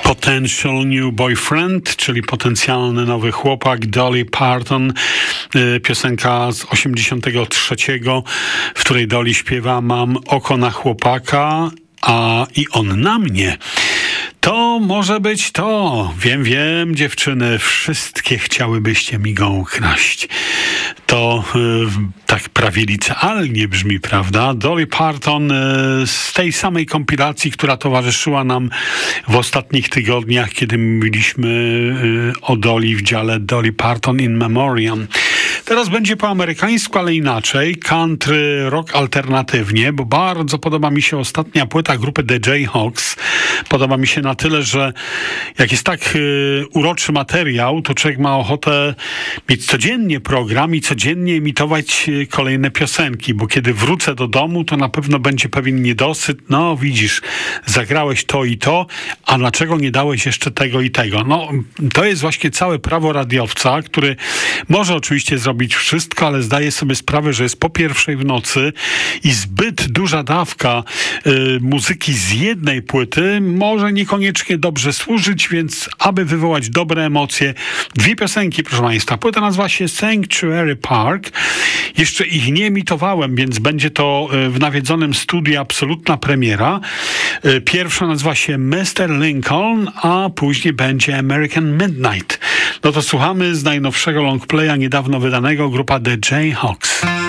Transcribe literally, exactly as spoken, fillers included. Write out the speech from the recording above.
Potential New Boyfriend, czyli potencjalny nowy chłopak, Dolly Parton, piosenka z osiemdziesiątego trzeciego, w której Dolly śpiewa: mam oko na chłopaka, a i on na mnie. To może być to. Wiem, wiem, dziewczyny, wszystkie chciałybyście mi go ukraść. To y, tak prawie licealnie brzmi, prawda? Dolly Parton y, z tej samej kompilacji, która towarzyszyła nam w ostatnich tygodniach, kiedy mówiliśmy y, o Dolly w dziale Dolly Parton in Memoriam. Teraz będzie po amerykańsku, ale inaczej. Country, rock alternatywnie, bo bardzo podoba mi się ostatnia płyta grupy The Jayhawks. Podoba mi się na tyle, że jak jest tak y, uroczy materiał, to człowiek ma ochotę mieć codziennie program i codziennie emitować y, kolejne piosenki, bo kiedy wrócę do domu, to na pewno będzie pewien niedosyt. No widzisz, zagrałeś to i to, a dlaczego nie dałeś jeszcze tego i tego? No to jest właśnie całe prawo radiowca, który może oczywiście zrobić wszystko, ale zdaje sobie sprawę, że jest po pierwszej w nocy i zbyt duża dawka y, muzyki z jednej płyty może niekoniecznie dobrze służyć, więc aby wywołać dobre emocje, dwie piosenki, proszę Państwa. Płyta nazywa się Sanctuary Park. Jeszcze ich nie emitowałem, więc będzie to y, w nawiedzonym studiu absolutna premiera. Y, pierwsza nazywa się mister Lincoln, a później będzie American Midnight. No to słuchamy z najnowszego longplaya niedawno wydanego, grupa The Jayhawks.